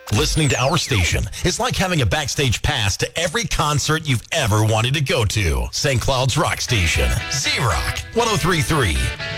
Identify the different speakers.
Speaker 1: Listening to our station is like having a backstage pass to every concert you've ever wanted to go to. St. Cloud's Rock Station, Z-Rock, 103.3.